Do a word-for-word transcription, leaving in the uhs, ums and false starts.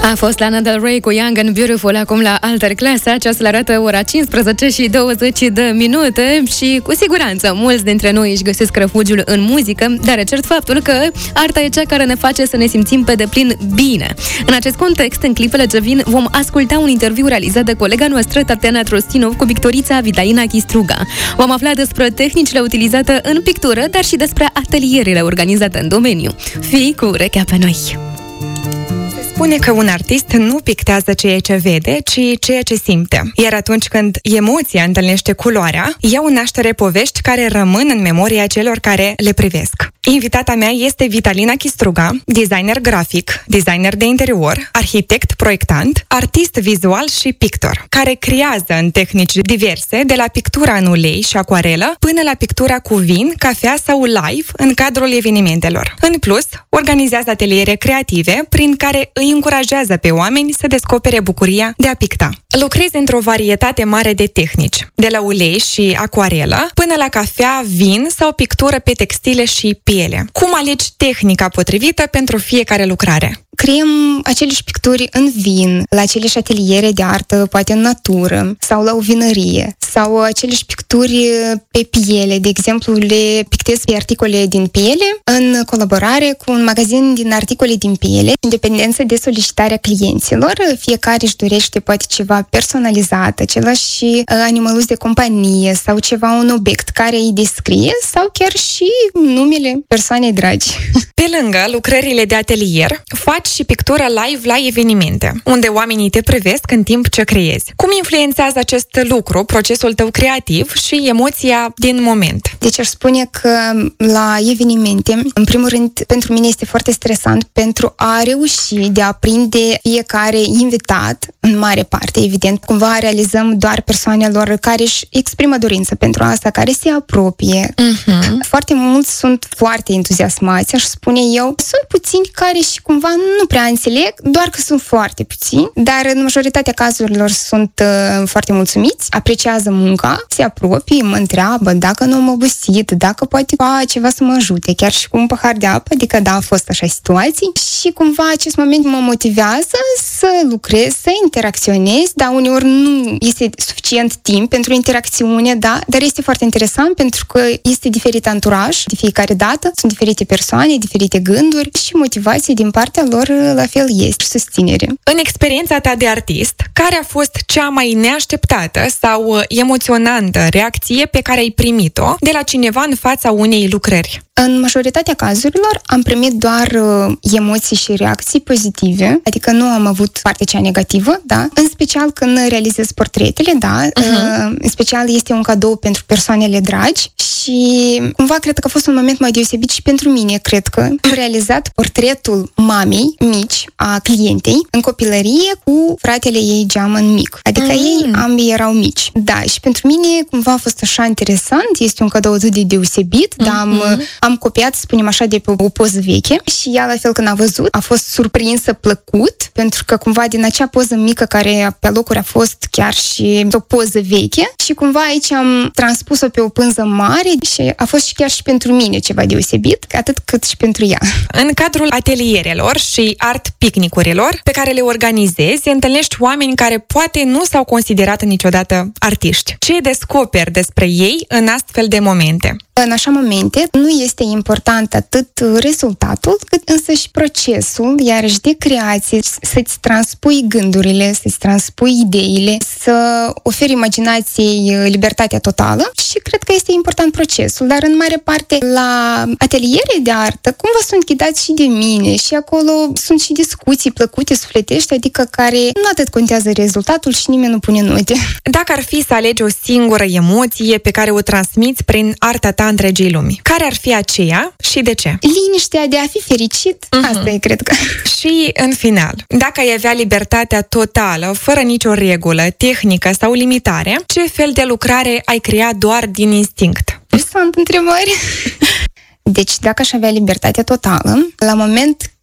A fost Lana Del Rey cu Young and Beautiful acum la Alter Clasa. Ceasul arată ora cincisprezece și douăzeci de minute și cu siguranță mulți dintre noi își găsesc refugiul în muzică, dar e cert faptul că arta e cea care ne face să ne simțim pe deplin bine. În acest context, în clipele ce vin, vom asculta un interviu realizat de colega noastră, Tatiana Trostinov, cu pictorița Vitalina Chistruga. Vom afla despre tehnicile utilizate în pictură, dar și despre atelierele organizate în domeniu. Fii cu urechea pe noi! Spune că un artist nu pictează ceea ce vede, ci ceea ce simte. Iar atunci când emoția întâlnește culoarea, iau în naștere povești care rămân în memoria celor care le privesc. Invitata mea este Vitalina Chistruga, designer grafic, designer de interior, arhitect, proiectant, artist vizual și pictor, care creează în tehnici diverse, de la pictura în ulei și acuarelă până la pictura cu vin, cafea sau live în cadrul evenimentelor. În plus, organizează ateliere creative prin care îi încurajează pe oameni să descopere bucuria de a picta. Lucrezi într-o varietate mare de tehnici, de la ulei și acuarelă până la cafea, vin sau pictură pe textile și piele. Cum alegi tehnica potrivită pentru fiecare lucrare? Creăm aceleși picturi în vin, la aceleși ateliere de artă, poate în natură, sau la o vinărie, sau aceleși picturi pe piele. De exemplu, le pictez pe articole din piele în colaborare cu un magazin din articole din piele, în dependență de solicitarea clienților. Fiecare își dorește poate ceva personalizat, același animalus de companie sau ceva, un obiect care îi descrie sau chiar și numele persoanei dragi. Pe lângă lucrările de atelier, faci și pictură live la evenimente, unde oamenii te privesc în timp ce creezi. Cum influențează acest lucru procesul tău creativ și emoția din moment? Deci aș spune că la evenimente, în primul rând, pentru mine este foarte stresant pentru a reuși de a prinde fiecare invitat, în mare parte, evident, cumva realizăm doar persoanelor care își exprimă dorință pentru asta, care se apropie. Uh-huh. Foarte mulți sunt foarte entuziasmați, aș spune eu. Sunt puțini care și cumva nu prea înțeleg, doar că sunt foarte puțini, dar în majoritatea cazurilor sunt uh, foarte mulțumiți, apreciază munca, se apropie, mă întreabă dacă nu am obosit, dacă poate fa ceva să mă ajute, chiar și cu un pahar de apă, adică da, a fost așa situații și cumva acest moment mă motivează să lucrez, să interacționez, dar uneori nu este suficient timp pentru interacțiune, da, dar este foarte interesant pentru că este diferit anturaj de fiecare dată, sunt diferite persoane, diferite gânduri și motivație din partea lor la fel este susținere. În experiența ta de artist, care a fost cea mai neașteptată sau emoționantă reacție pe care ai primit-o de la cineva în fața unei lucrări? În majoritatea cazurilor am primit doar uh, emoții și reacții pozitive, adică nu am avut partea cea negativă, da? În special când realizez portretele, da? Uh-huh. Uh, în special este un cadou pentru persoanele dragi și cumva cred că a fost un moment mai deosebit și pentru mine, cred că am realizat portretul mamei mici a clientei în copilărie cu fratele ei geamăn mic, adică uh-huh. ei ambii erau mici. Da, și pentru mine cumva a fost așa interesant, este un cadou atât de deosebit, uh-huh. dar am Am copiat, spunem așa, de pe o poză veche și ea, la fel, când a văzut, a fost surprinsă plăcut, pentru că cumva din acea poză mică care pe locuri a fost chiar și o poză veche și cumva aici am transpus-o pe o pânză mare și a fost și chiar și pentru mine ceva deosebit, atât cât și pentru ea. În cadrul atelierelor și art picnicurilor pe care le organizezi, întâlnești oameni care poate nu s-au considerat niciodată artiști. Ce descoperi despre ei în astfel de momente? În așa momente nu este important atât rezultatul, cât însă și procesul, iarăși de creație, să-ți transpui gândurile, să-ți transpui ideile, să oferi imaginației libertatea totală și cred că este important procesul, dar în mare parte la ateliere de artă cumva sunt ghidați și de mine și acolo sunt și discuții plăcute, sufletești, adică care nu atât contează rezultatul și nimeni nu pune note. Dacă ar fi să alegi o singură emoție pe care o transmiți prin arta ta întregii lumii, care ar fi aceea și de ce? Liniștea de a fi fericit, uh-huh. asta e, cred că. Și, în final, dacă ai avea libertatea totală, fără nicio regulă, tehnică sau limitare, ce fel de lucrare ai crea doar din instinct? Sunt întrebări. Deci, dacă aș avea libertatea totală, la moment